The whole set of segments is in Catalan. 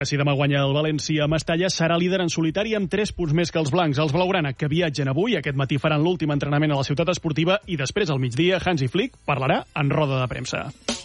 Si demà guanya el València a Mestalla, serà líder en solitari amb 3 punts més que els blancs. Els blaugrana, que viatgen avui, aquest matí faran l'últim entrenament a la ciutat esportiva i després al migdia Hansi Flick parlarà en roda de premsa.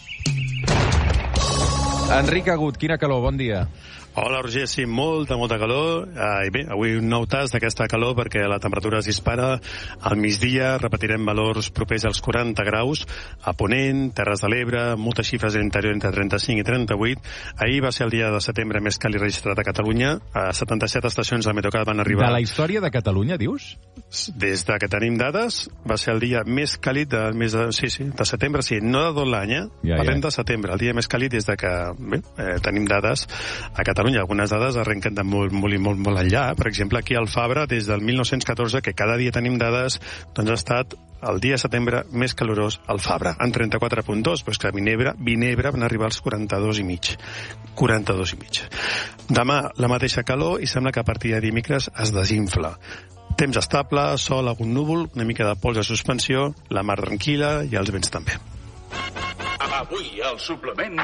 Enric Agut, quina calor, bon dia. Hola, Roger, sí, molta calor. I bé, avui un nou tast d'aquesta calor perquè la temperatura es dispara. Al migdia repetirem valors propers als 40 graus. A Ponent, Terres de l'Ebre, moltes xifres de l'interior entre 35 i 38. Ahir va ser el dia de setembre més càlid registrat a Catalunya. A 77 estacions del Meteocat van arribar... De la història de Catalunya, dius? Des de que tenim dades, va ser el dia més càlid de setembre, sí, no de tot l'any, parlem de setembre, el dia més càlid des de que tenim dades a Catalunya. Algunes dades arrenquen de molt enllà. Per exemple, aquí al Fabra, des del 1914, que cada dia tenim dades, doncs ha estat el dia de setembre més calorós al Fabra, en 34.2, però és que a Vinebre van arribar als 42,5. 42,5. Demà la mateixa calor i sembla que a partir de dimecres es desinfla. Temps estable, sol, algun núvol, una mica de pols de suspensió, la mar tranquil·la i els vents també. Avui al suplement...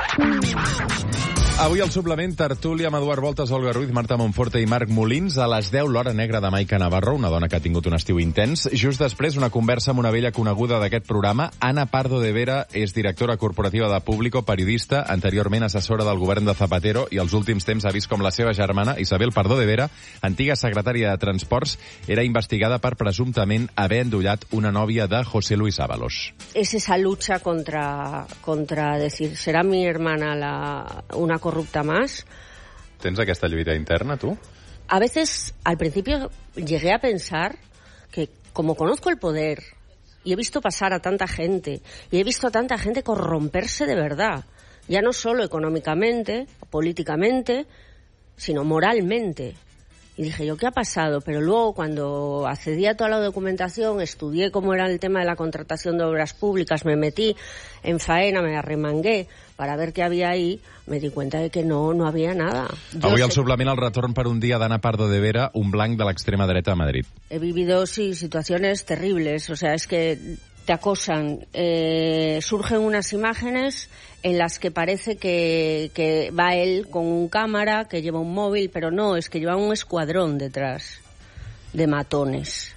Avui al suplement, tertúlia amb Eduard Voltas, Olga Ruiz, Marta Monforte i Marc Molins. A les 10, l'hora negra de Maica Navarro, una dona que ha tingut un estiu intens. Just després, una conversa amb una vella coneguda d'aquest programa. Ana Pardo de Vera és directora corporativa de Público, periodista, anteriorment assessora del govern de Zapatero i als últims temps ha vist com la seva germana, Isabel Pardo de Vera, antiga secretària de Transports, era investigada per presumptament haver endollat una nòvia de José Luis Ábalos. Es esa lucha contra decir, ¿será mi hermana una corrupta más? ¿Tens aquesta lluita interna, tú? A veces, al principio, llegué a pensar que, como conozco el poder, y he visto pasar a tanta gente, y he visto a tanta gente corromperse de verdad, ya no solo económicamente, políticamente, sino moralmente. Y dije yo, ¿qué ha pasado? Pero luego, cuando accedí a toda la documentación, estudié cómo era el tema de la contratación de obras públicas, me metí en faena, me arremangué para ver qué había ahí, me di cuenta de que no había nada. Avui al suplement el retorn per un dia d'Ana Pardo de Vera, un blanc de l'extrema dreta a Madrid. He vivido, sí, situaciones terribles, o sea, es que te acosan, surgen unas imágenes en las que parece que va él con un cámara, que lleva un móvil, pero no, es que lleva un escuadrón detrás de matones.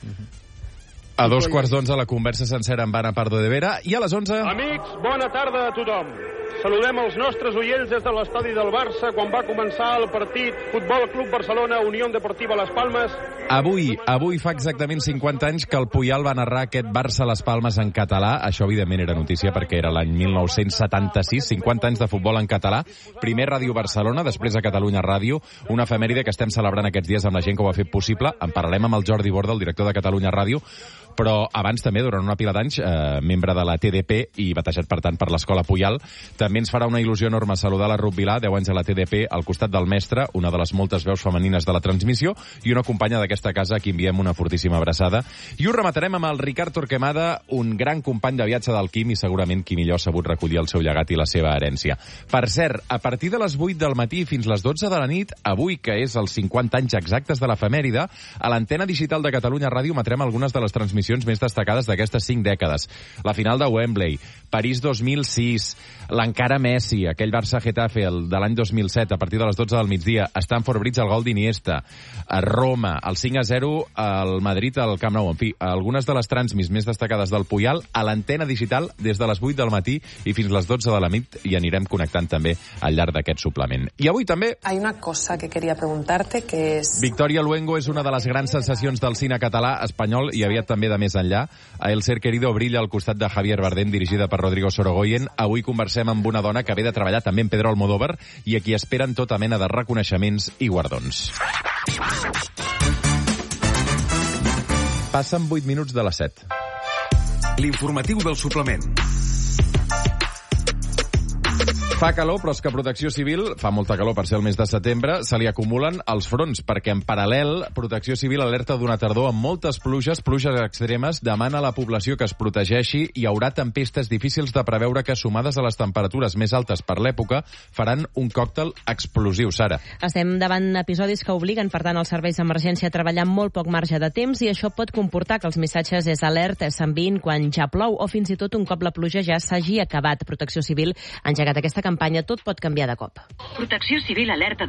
A 2:15 la conversa sencera amb Ana Pardo de Vera i a les 11... Amics, bona tarda a tothom. Saludem els nostres oients des de l'estadi del Barça quan va començar el partit Futbol Club Barcelona, Unió Deportiva Las Palmes. Avui fa exactament 50 anys que el Puyal va narrar aquest Barça Las Palmes en català. Això, evidentment, era notícia perquè era l'any 1976, 50 anys de futbol en català. Primer Ràdio Barcelona, després a Catalunya Ràdio, una efemèride que estem celebrant aquests dies amb la gent que ho ha fet possible. En parlarem amb el Jordi Borda, el director de Catalunya Ràdio, però abans també, durant una pila d'anys, membre de la TDP i batejat, per tant, per l'Escola Puyal. També ens farà una il·lusió enorme saludar la Ruth Vilà, 10 anys a la TDP, al costat del mestre, una de les moltes veus femenines de la transmissió, i una companya d'aquesta casa a qui enviem una fortíssima abraçada. I ho rematarem amb el Ricard Torquemada, un gran company de viatge del Quim i segurament qui millor ha sabut recollir el seu llegat i la seva herència. Per cert, a partir de les 8 del matí fins les 12 de la nit, avui, que és els 50 anys exactes de l'efemèride, a l'antena digital de Catalunya Ràdio matrem algunes de les transmissions més destacades d'aquestes 5 dècades. La final de Wembley, París 2006, l'encara Messi, aquell Barça-Getafe de l'any 2007, a partir de les 12 del migdia, Stamford Bridge, el gol d'Iniesta, a Roma, el 5-0 al Madrid, al Camp Nou. En fi, algunes de les transmis més destacades del Puyal a l'antena digital des de les 8 del matí i fins les 12 de la nit, i anirem connectant també al llarg d'aquest suplement. I avui també... Hay una cosa que quería preguntarte, que es... Victoria Luengo és una de les grans sensacions del cine català, espanyol i aviat també de més enllà. A El ser querido brilla al costat de Javier Bardem, dirigida per Rodrigo Sorogoyen. Avui conversem amb una dona que ve de treballar també amb Pedro Almodóvar i a qui esperen tota mena de reconeixements i guardons. Passen 8 minuts de les 7. L'informatiu del suplement. Fa calor, però és que Protecció Civil, fa molta calor per ser el mes de setembre, se li acumulen els fronts, perquè en paral·lel Protecció Civil alerta d'una tardor amb moltes pluges extremes, demana a la població que es protegeixi. Hi haurà tempestes difícils de preveure que, sumades a les temperatures més altes per l'època, faran un còctel explosiu. Sara. Estem davant episodis que obliguen, per tant, els serveis d'emergència a treballar amb molt poc marge de temps, i això pot comportar que els missatges és alerta s'enviïn quan ja plou o fins i tot un cop la pluja ja s'hagi acabat. Protecció Civil ha engegat aquesta campanya campanya. Tot pot canviar de cop. Protecció Civil alerta